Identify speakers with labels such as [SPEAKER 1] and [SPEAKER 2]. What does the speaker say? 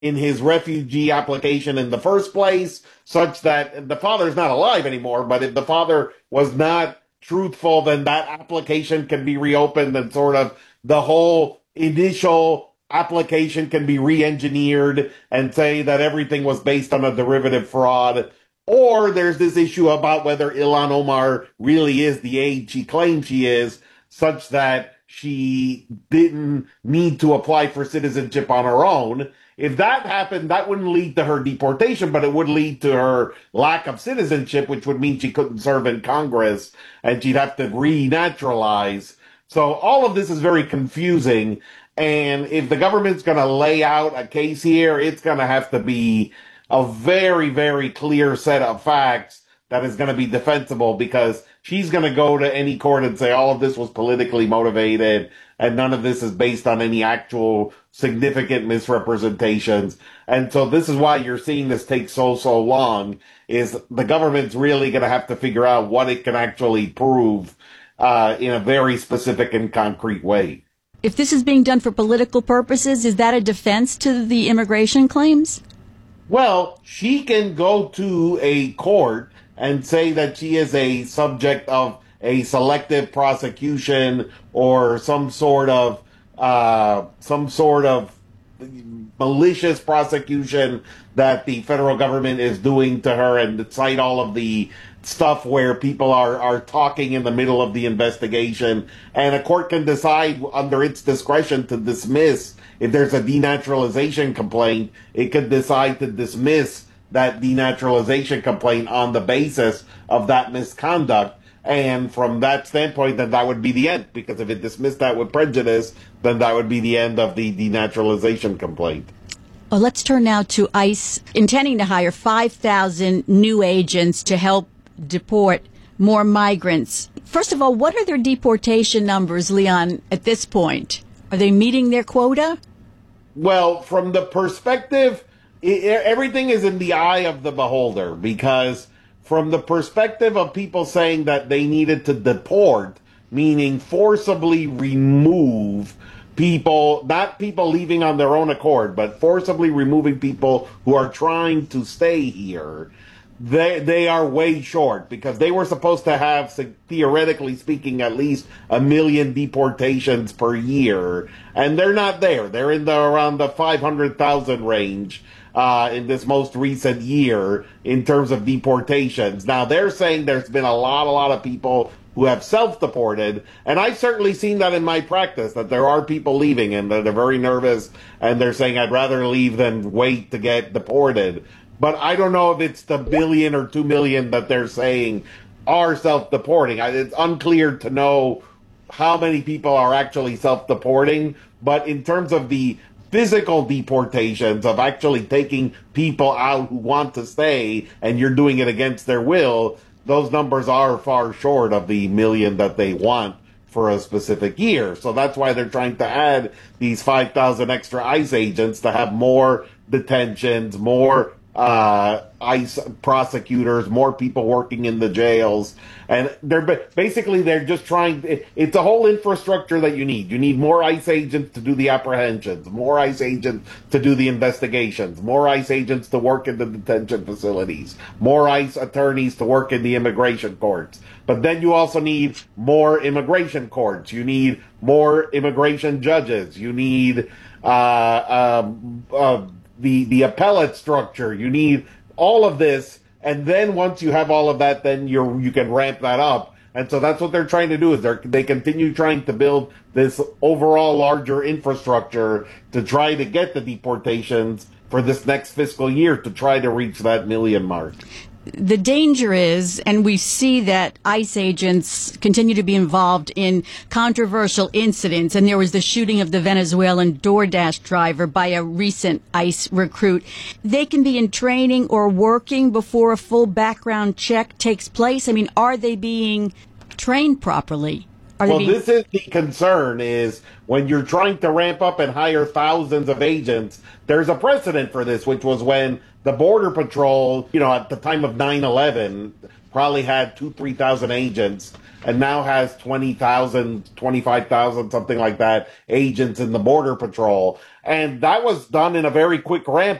[SPEAKER 1] in his refugee application in the first place, such that the father's not alive anymore, but if the father was not truthful, then that application can be reopened and sort of the whole initial application can be re-engineered and say that everything was based on a derivative fraud. Or there's this issue about whether Ilhan Omar really is the age she claims she is, such that she didn't need to apply for citizenship on her own. If that happened, that wouldn't lead to her deportation, but it would lead to her lack of citizenship, which would mean she couldn't serve in Congress and she'd have to renaturalize. So all of this is very confusing. And if the government's going to lay out a case here, it's going to have to be a very, very clear set of facts that is going to be defensible, because she's going to go to any court and say all of this was politically motivated and none of this is based on any actual significant misrepresentations. And so this is why you're seeing this take so long, is the government's really going to have to figure out what it can actually prove in a very specific and concrete way.
[SPEAKER 2] If this is being done for political purposes, is that a defense to the immigration claims?
[SPEAKER 1] Well, she can go to a court and say that she is a subject of a selective prosecution or some sort of malicious prosecution that the federal government is doing to her, and cite all of the stuff where people are talking in the middle of the investigation. And a court can decide under its discretion to dismiss. If there's a denaturalization complaint, it could decide to dismiss that denaturalization complaint on the basis of that misconduct. And from that standpoint, then that would be the end, because if it dismissed that with prejudice, then that would be the end of the denaturalization complaint.
[SPEAKER 2] Well, let's turn now to ICE intending to hire 5,000 new agents to help deport more migrants. First of all, what are their deportation numbers, Leon, at this point? Are they meeting their quota?
[SPEAKER 1] Well, from the perspective, everything is in the eye of the beholder, because from the perspective of people saying that they needed to deport, meaning forcibly remove people, not people leaving on their own accord, but forcibly removing people who are trying to stay here, they are way short, because they were supposed to have, theoretically speaking, at least 1 million deportations per year, and they're not there. They're in around the 500,000 range in this most recent year in terms of deportations. Now, they're saying there's been a lot of people who have self-deported, and I've certainly seen that in my practice, that there are people leaving and they're very nervous and they're saying, I'd rather leave than wait to get deported. But I don't know if it's the 1 billion or 2 million that they're saying are self-deporting. It's unclear to know how many people are actually self-deporting, but in terms of the physical deportations, of actually taking people out who want to stay and you're doing it against their will, those numbers are far short of the 1 million that they want for a specific year. So that's why they're trying to add these 5,000 extra ICE agents to have more detentions, more ICE prosecutors, more people working in the jails. And they're just trying, it's a whole infrastructure that you need. You need more ICE agents to do the apprehensions, more ICE agents to do the investigations, more ICE agents to work in the detention facilities, more ICE attorneys to work in the immigration courts. But then you also need more immigration courts. You need more immigration judges. You need the appellate structure. You need all of this, and then once you have all of that, then you can ramp that up. And so that's what they're trying to do, is they continue trying to build this overall larger infrastructure to try to get the deportations for this next fiscal year, to try to reach that 1 million mark.
[SPEAKER 2] The danger is, and we see that ICE agents continue to be involved in controversial incidents, and there was the shooting of the Venezuelan DoorDash driver by a recent ICE recruit. They can be in training or working before a full background check takes place. I mean, are they being trained properly?
[SPEAKER 1] This is the concern, is when you're trying to ramp up and hire thousands of agents, there's a precedent for this, which was when the Border Patrol, at the time of 9/11, probably had 3,000 agents and now has 20,000, 25,000, something like that, agents in the Border Patrol. And that was done in a very quick ramp